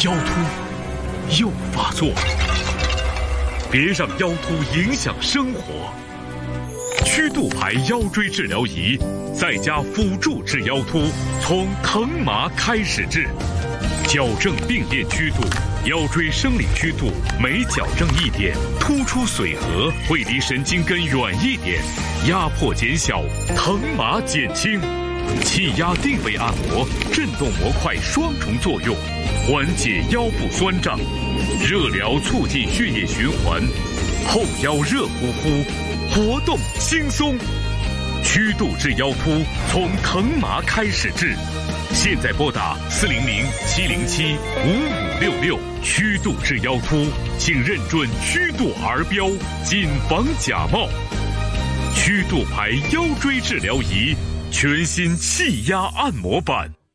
腰突又发作了，别让腰突影响生活。曲度牌腰椎治疗仪，在家辅助治腰突，从疼麻开始治，矫正病变曲度。腰椎生理曲度每矫正一点，突出髓核会离神经根远一点，压迫减小，疼麻减轻。气压定位按摩，震动模块双重作用，缓解腰部酸胀，热疗促进血液循环，后腰热乎乎，活动轻松。曲度治腰突，从疼麻开始治。现在拨打400-707-5566，曲度治腰突，请认准曲度儿标，谨防假冒。曲度牌腰椎治疗仪，全新气压按摩版。